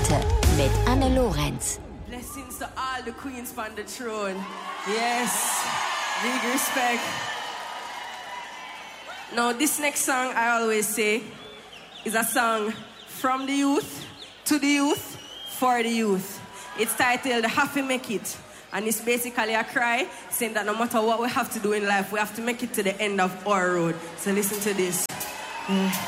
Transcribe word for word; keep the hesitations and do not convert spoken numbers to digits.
heute mit Anne Lorenz. Blessings to all the queens on the throne. Yes, big respect. Now this next song I always say is a song from the youth, to the youth, for the youth. It's titled Have to Make It. And it's basically a cry saying that no matter what we have to do in life, we have to make it to the end of our road. So listen to this. Mm.